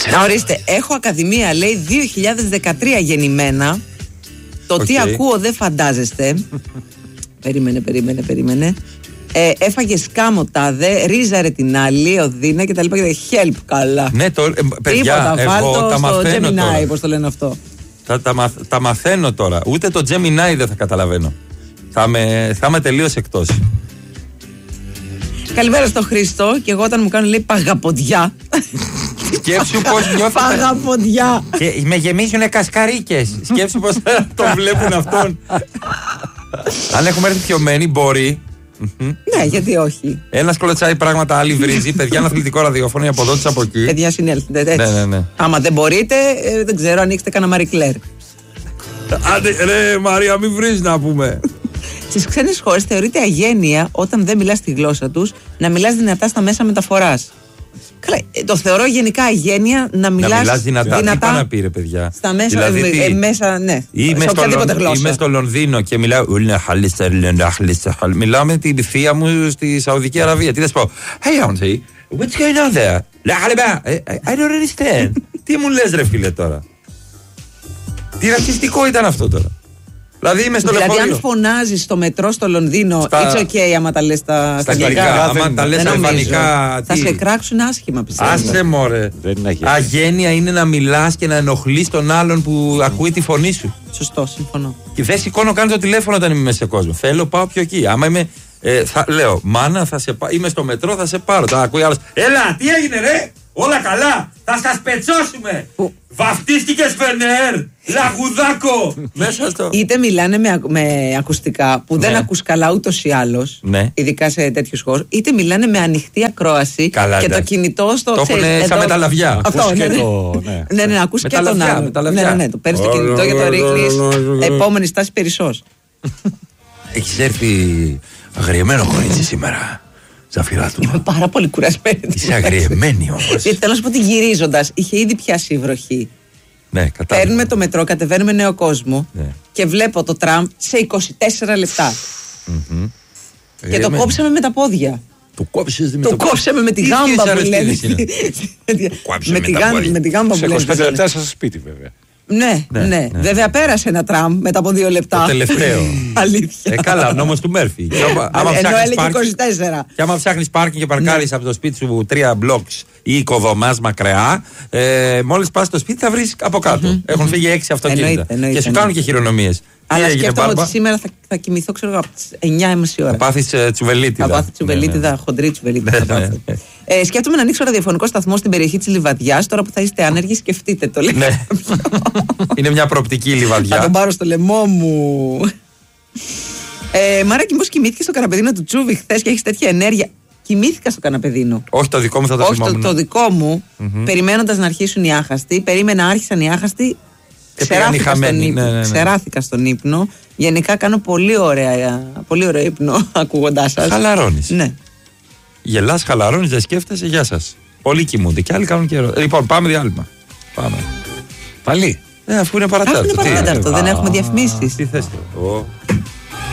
Ορίστε, έχω ακαδημία, λέει 2013 γεννημένα. Το τι ακούω δεν φαντάζεστε. Περίμενε. Έφαγε σκάμο τάδε, ρίζαρε την άλλη, οδύνα και τα λοιπά. Help, καλά. Ναι, παιδιά, εγώ τα μαθαίνω Gemini, τώρα. πώς το λένε αυτό. Τα μαθαίνω τώρα. Ούτε το Gemini δεν θα καταλαβαίνω. Θα είμαι τελείως εκτός. Καλημέρα στο Χρήστο. Και εγώ όταν μου κάνουν, λέει, παγαποντιά. Σκέψου πώς νιώθω. Παγαποντιά. Και με γεμίζουνε κασκαρίκες. Σκέψου πώς τον βλέπουν αυτόν. Αν έχουμε έρθει πιωμένοι, μπορεί. Ναι, γιατί όχι. Ένας κλωτσάει πράγματα, άλλη βρίζει. Παιδιά, ένα αθλητικό ραδιόφωνο, από εδώ από εκεί. Παιδιά, συνέλθετε έτσι. Ναι. Άμα δεν μπορείτε, δεν ξέρω, ανοίξτε κανένα Marie Claire. Άντε, ρε Μαρία, μην βρίζει να πούμε. Στις ξένες χώρες θεωρείται αγένεια όταν δεν μιλάς τη γλώσσα τους να μιλάς δυνατά στα μέσα μεταφοράς. Καλά, το θεωρώ γενικά αγένεια να μιλάς δυνατά. Τι πάει να πει, ρε παιδιά. Στα μέσα, δηλαδή, μέσα, ναι. Είμαι στο Λονδίνο και μιλάω. Μιλάω με την θεία μου στη Σαουδική Αραβία. Τι θα σου πω? Hey, auntie, what's going on there? I don't understand. Τι μου λες, ρε φίλε, τώρα? Τι ρατσιστικό ήταν αυτό τώρα? Δηλαδή είμαι στο λεωφορείο. Δηλαδή, αν φωνάζεις στο μετρό στο Λονδίνο, it's okay άμα τα λες στα αγγλικά. Άμα τα λες στα ισπανικά. Θα σε κράξουν άσχημα, πιστεύω. Άσε μωρέ. Αγένεια είναι να μιλάς και να ενοχλείς τον άλλον που ακούει τη φωνή σου. Σωστό, συμφωνώ. Και δεν σηκώνω καν το τηλέφωνο όταν είμαι μέσα σε κόσμο. Θέλω, πάω πιο εκεί. Άμα είμαι. Λέω, μάνα, είμαι στο μετρό, θα σε πάρω. Τα ακούει άλλος. Έλα, τι έγινε, ρε! Όλα καλά! Θα σας πετσώσουμε! Βαφτίστηκες, Φενέρ! Λαγουδάκο! Μέσα στο. Είτε μιλάνε με ακουστικά που δεν ακούς καλά ούτως ή άλλως, ναι. Ειδικά σε τέτοιους χώρους, είτε μιλάνε με ανοιχτή ακρόαση. Καλά, και το κινητό στο. Το έχουν σαν με τα λαβιά. Αυτό, ναι, ακούς και τον άλλο. Ναι, το παίρνεις το κινητό και το ρίχνεις. Επόμενη στάση Περισσός. Έχεις έρθει αγριεμένο κορίτσι σήμερα. Ζαφυρά του. Είμαι πάρα πολύ κουρασμένη. Είσαι αγριεμένη όμως. Γιατί θέλω να σου πω ότι γυρίζοντας είχε ήδη πιάσει η βροχή. Ναι, κατάλαβα. Παίρνουμε το μετρό, κατεβαίνουμε Νέο Κόσμο και βλέπω το τραμ σε 24 λεπτά. Και το κόψαμε με τα πόδια. Το κόψαμε με τη γάμπα που λένε. Με τη γάμπα που λένε. Σε 25 λεπτά στο σπίτι, βέβαια. Ναι. Βέβαια πέρασε ένα τραμ μετά από 2 λεπτά. Το τελευταίο. Αλήθεια. Καλά, νόμος του Μέρφυ. Ενώ έλεγε 24. Και άμα ψάχνεις πάρκινγκ και παρκάρεις από το σπίτι σου 3 μπλοκς ή οικοδομάς μακριά, μόλις πας στο σπίτι θα βρεις από κάτω. Έχουν φύγει 6 αυτοκίνητα. Και σου κάνουν και χειρονομίες. Αλλά σκέφτομαι ότι σήμερα θα κοιμηθώ, ξέρω, από τις 9:30 ώρα. Θα πάθεις τσουβελίτιδα. Θα πάθει τσουβελίτιδα, χοντρή τσουβελίτιδα. Σκέφτομαι να ανοίξω ραδιοφωνικό σταθμό στην περιοχή της Λιβαδιάς. Τώρα που θα είστε άνεργοι, σκεφτείτε το, λέει. Ναι. Είναι μια προοπτική Λιβαδιά. Θα τον πάρω στο λαιμό μου. Μάρακι, πώς κοιμήθηκες στο καναπεδίνο του Τσούβι χθες και έχεις τέτοια ενέργεια? Κοιμήθηκα στο καναπεδίνο. Όχι, το δικό μου θα το θυμάμαι. Όχι, το δικό μου, περιμένοντας να αρχίσουν οι άχαστοι. Περίμενα, άρχισαν οι άχαστοι. Ξεράθηκα στον ύπνο. Γενικά κάνω πολύ ωραίο ύπνο ακούγοντάς σας. Χαλαρώνεις. Ναι. Γελάς, χαλαρώνεις, δεν σκέφτεσαι, γεια σας. Πολλοί κοιμούνται και άλλοι κάνουν καιρό. Λοιπόν, πάμε διάλειμμα. Πάμε. Πάλι. Αφού είναι παρατέταρτο. Δεν έχουμε διαφημίσεις. Τι θες τώρα?